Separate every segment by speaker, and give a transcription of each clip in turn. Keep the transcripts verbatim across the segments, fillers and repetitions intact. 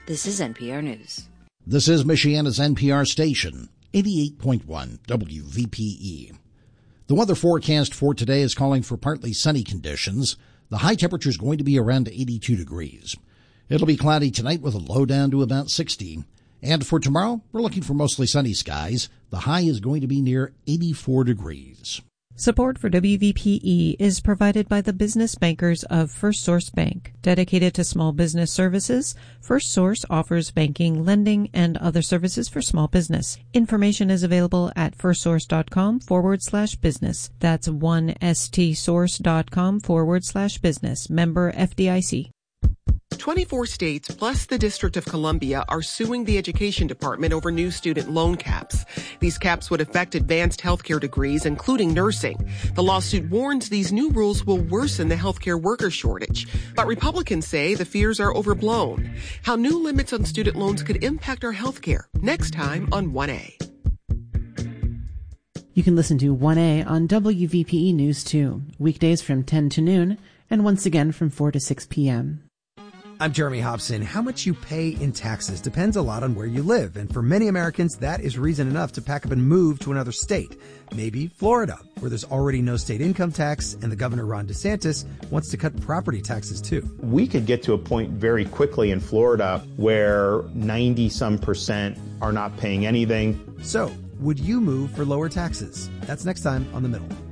Speaker 1: This is N P R News.
Speaker 2: This is Michiana's N P R station, eighty-eight point one W V P E. The weather forecast for today is calling for partly sunny conditions. The high temperature is going to be around eighty-two degrees. It'll be cloudy tonight with a low down to about sixty. And for tomorrow, we're looking for mostly sunny skies. The high is going to be near eighty-four degrees.
Speaker 3: Support for W V P E is provided by the business bankers of First Source Bank. Dedicated to small business services, First Source offers banking, lending, and other services for small business. Information is available at firstsource.com forward slash business. That's one stsource.com forward slash business. Member F D I C.
Speaker 4: twenty-four states plus the District of Columbia are suing the Education Department over new student loan caps. These caps would affect advanced healthcare degrees, including nursing. The lawsuit warns these new rules will worsen the healthcare worker shortage. But Republicans say the fears are overblown. How new limits on student loans could impact our healthcare. Next time on one A.
Speaker 5: You can listen to one A on W V P E News two, weekdays from ten to noon, and once again from four to six p.m.
Speaker 6: I'm Jeremy Hobson. How much you pay in taxes depends a lot on where you live, and for many Americans, that is reason enough to pack up and move to another state. Maybe Florida, where there's already no state income tax, and the governor, Ron DeSantis, wants to cut property taxes too.
Speaker 7: We could get to a point very quickly in Florida where ninety-some percent are not paying anything.
Speaker 6: So, would you move for lower taxes? That's next time on The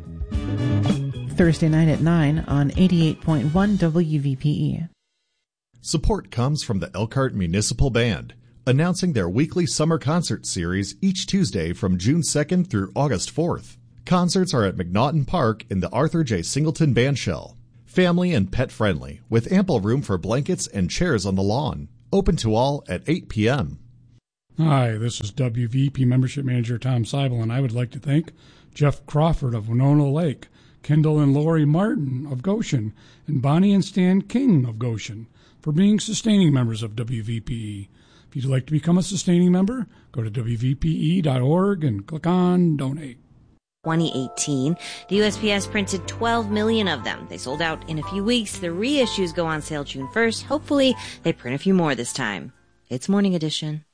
Speaker 6: Middle.
Speaker 5: Thursday night at nine on eighty-eight point one W V P E.
Speaker 8: Support comes from the Elkhart Municipal Band, announcing their weekly summer concert series each Tuesday from June second through August fourth. Concerts are at McNaughton Park in the Arthur J. Singleton Bandshell. Family and pet friendly, with ample room for blankets and chairs on the lawn. Open to all at eight p.m.
Speaker 9: Hi, this is W V P Membership Manager Tom Seibel, and I would like to thank Jeff Crawford of Winona Lake, Kendall and Lori Martin of Goshen, and Bonnie and Stan King of Goshen for being sustaining members of W V P E. If you'd like to become a sustaining member, go to W V P E dot org and click on Donate.
Speaker 1: twenty eighteen, the U S P S printed twelve million of them. They sold out in a few weeks. The reissues go on sale June first. Hopefully, they print a few more this time. It's Morning Edition.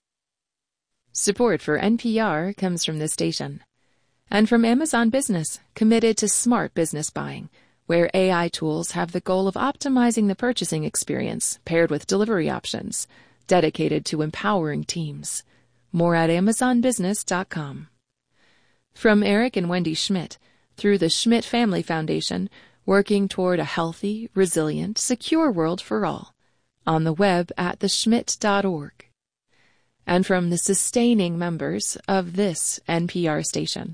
Speaker 10: Support for N P R comes from this station. And from Amazon Business, committed to smart business buying, where A I tools have the goal of optimizing the purchasing experience paired with delivery options, dedicated to empowering teams. More at amazon business dot com. From Eric and Wendy Schmidt, through the Schmidt Family Foundation, working toward a healthy, resilient, secure world for all. On the web at the schmidt dot org. And from the sustaining members of this N P R station.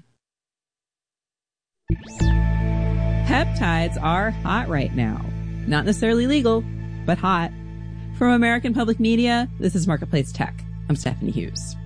Speaker 11: Peptides are hot right now. Not necessarily legal, but hot. From American Public Media, this is Marketplace Tech. I'm Stephanie Hughes.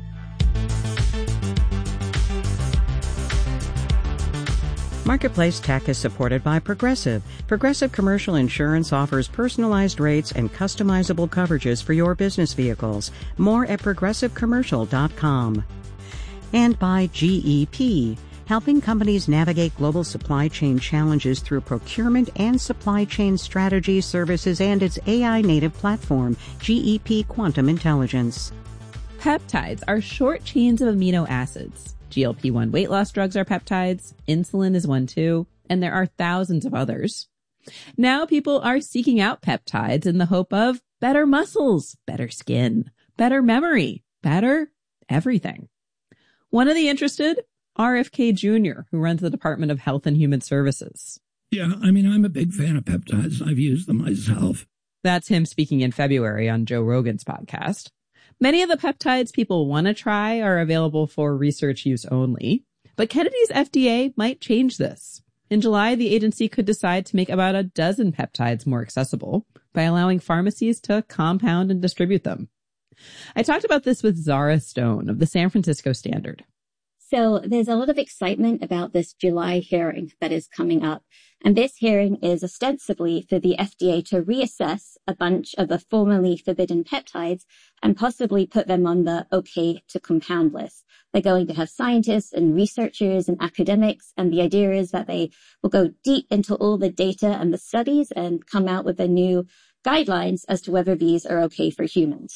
Speaker 12: Marketplace Tech is supported by Progressive. Progressive Commercial Insurance offers personalized rates and customizable coverages for your business vehicles. More at progressive commercial dot com. And by G E P, helping companies navigate global supply chain challenges through procurement and supply chain strategy services and its A I-native platform, G E P Quantum Intelligence.
Speaker 11: Peptides are short chains of amino acids. G L P one weight loss drugs are peptides, insulin is one too, and there are thousands of others. Now people are seeking out peptides in the hope of better muscles, better skin, better memory, better everything. One of the interested, R F K Junior, who runs the Department of Health and Human Services.
Speaker 13: Yeah, I mean, I'm a big fan of peptides. I've used them myself.
Speaker 11: That's him speaking in February on Joe Rogan's podcast. Many of the peptides people want to try are available for research use only, but Kennedy's F D A might change this. In July, the agency could decide to make about a dozen peptides more accessible by allowing pharmacies to compound and distribute them. I talked about this with Zara Stone of the San Francisco Standard.
Speaker 14: So there's a lot of excitement about this July hearing that is coming up. And this hearing is ostensibly for the F D A to reassess a bunch of the formerly forbidden peptides and possibly put them on the okay to compound list. They're going to have scientists and researchers and academics. And the idea is that they will go deep into all the data and the studies and come out with a new guidelines as to whether these are okay for humans.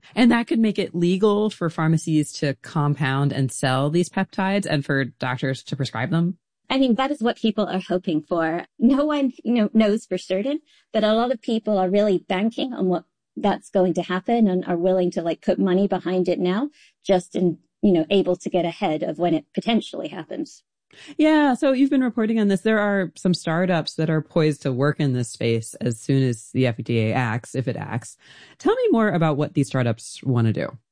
Speaker 11: And that could make it legal for pharmacies to compound and sell these peptides and for doctors to prescribe them?
Speaker 14: I mean, that is what people are hoping for. No one, you know, knows for certain, but a lot of people are really banking on what that's going to happen and are willing to like put money behind it now, just in, you know, able to get ahead of when it potentially happens.
Speaker 11: Yeah. So you've been reporting on this. There are some startups that are poised to work in this space as soon as the F D A acts, if it acts. Tell me more about what these startups want to do.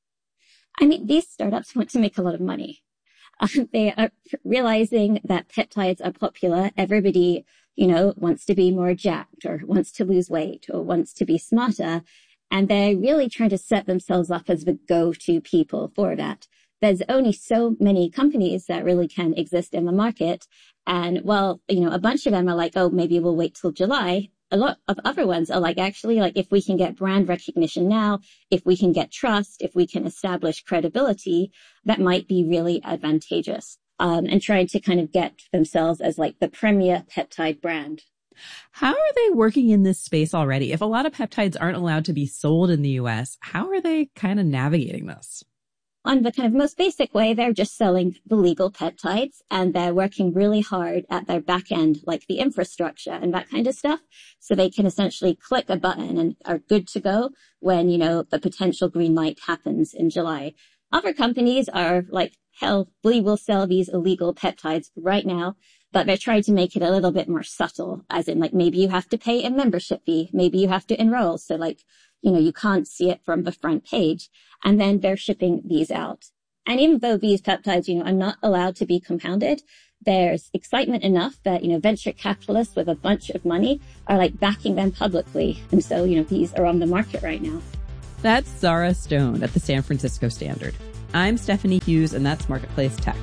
Speaker 14: I mean, these startups want to make a lot of money. Uh, they are realizing that peptides are popular. Everybody, you know, wants to be more jacked or wants to lose weight or wants to be smarter. And they're really trying to set themselves up as the go-to people for that. There's only so many companies that really can exist in the market. And well, you know, a bunch of them are like, oh, maybe we'll wait till July. A lot of other ones are like, actually, like if we can get brand recognition now, if we can get trust, if we can establish credibility, that might be really advantageous. Um, and trying to kind of get themselves as like the premier peptide brand.
Speaker 11: How are they working in this space already? If a lot of peptides aren't allowed to be sold in the U S, how are they kind of navigating this?
Speaker 14: On the kind of most basic way, they're just selling the legal peptides and they're working really hard at their back end, like the infrastructure and that kind of stuff. So they can essentially click a button and are good to go when, you know, the potential green light happens in July. Other companies are like, hell, we will sell these illegal peptides right now, but they're trying to make it a little bit more subtle, as in like maybe you have to pay a membership fee, maybe you have to enroll. So like, you know, you can't see it from the front page. And then they're shipping these out. And even though these peptides, you know, are not allowed to be compounded, there's excitement enough that, you know, venture capitalists with a bunch of money are like backing them publicly. And so, you know, these are on the market right now.
Speaker 11: That's Zara Stone at the San Francisco Standard. I'm Stephanie Hughes, and that's Marketplace Tech.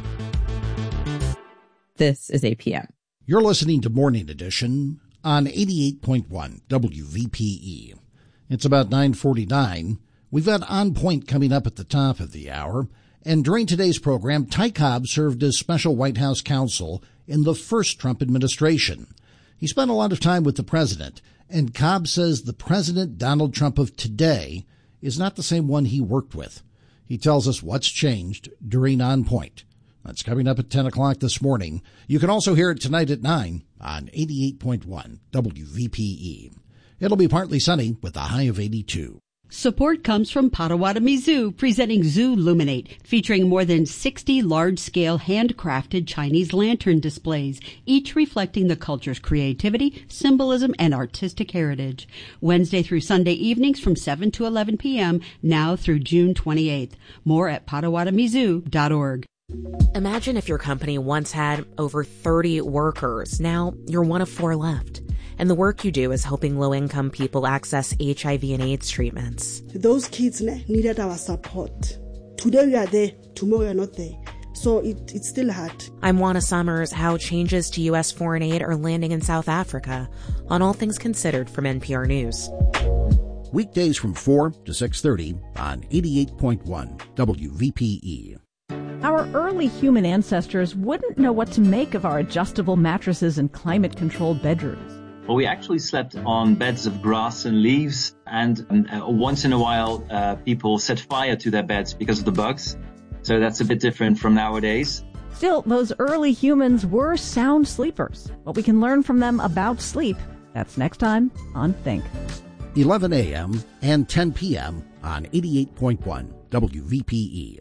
Speaker 11: This is A P M.
Speaker 2: You're listening to Morning Edition on eighty-eight point one W V P E. It's about nine forty-nine. We've got On Point coming up at the top of the hour. And during today's program, Ty Cobb served as special White House counsel in the first Trump administration. He spent a lot of time with the president, and Cobb says the President Donald Trump of today is not the same one he worked with. He tells us what's changed during On Point. That's coming up at ten o'clock this morning. You can also hear it tonight at nine on eighty-eight point one W V P E. It'll be partly sunny with a high of eighty-two.
Speaker 15: Support comes from Potawatomi Zoo, presenting Zoo Luminate, featuring more than sixty large-scale handcrafted Chinese lantern displays, each reflecting the culture's creativity, symbolism, and artistic heritage. Wednesday through Sunday evenings from seven to eleven p.m., now through June twenty-eighth. More at potawatomi zoo dot org.
Speaker 16: Imagine if your company once had over thirty workers. Now you're one of four left. And the work you do is helping low-income people access H I V and AIDS treatments.
Speaker 17: Those kids needed our support. Today we are there, tomorrow we are not there. So it, it's still hard.
Speaker 16: I'm Juana Summers. How changes to U S foreign aid are landing in South Africa on All Things Considered from N P R News.
Speaker 2: Weekdays from four to six thirty on eighty-eight point one W V P E.
Speaker 18: Our early human ancestors wouldn't know what to make of our adjustable mattresses and climate-controlled bedrooms.
Speaker 19: Well, we actually slept on beds of grass and leaves, and uh, once in a while, uh, people set fire to their beds because of the bugs. So that's a bit different from nowadays.
Speaker 18: Still, those early humans were sound sleepers. What we can learn from them about sleep, that's next time on Think.
Speaker 2: eleven a.m. and ten p.m. on eighty-eight point one W V P E.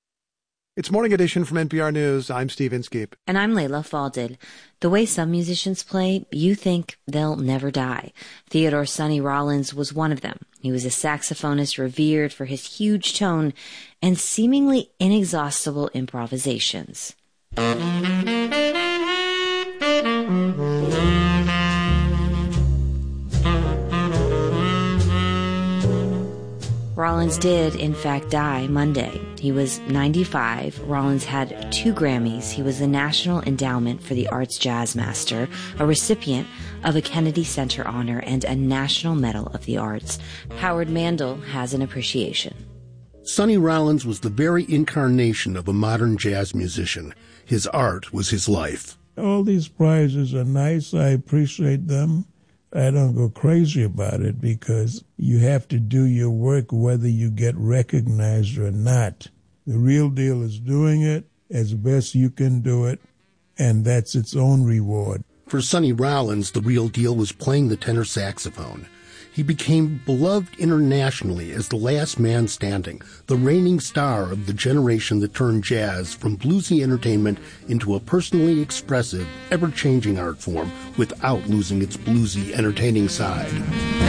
Speaker 20: It's Morning Edition from N P R News. I'm Steve Inskeep.
Speaker 1: And I'm Layla Falded. The way some musicians play, you think they'll never die. Theodore Sonny Rollins was one of them. He was a saxophonist revered for his huge tone and seemingly inexhaustible improvisations. Rollins did, in fact, die Monday. He was ninety-five. Rollins had two Grammys. He was the National Endowment for the Arts Jazz Master, a recipient of a Kennedy Center honor, and a National Medal of the Arts. Howard Mandel has an appreciation.
Speaker 21: Sonny Rollins was the very incarnation of a modern jazz musician. His art was his life.
Speaker 13: All these prizes are nice. I appreciate them.
Speaker 3: I don't go crazy about it because you have to do your work whether you get recognized or not. The real deal is doing it as best you can do it, and that's its own reward.
Speaker 21: For Sonny Rollins, the real deal was playing the tenor saxophone. He became beloved internationally as the last man standing, the reigning star of the generation that turned jazz from bluesy entertainment into a personally expressive, ever-changing art form without losing its bluesy, entertaining side.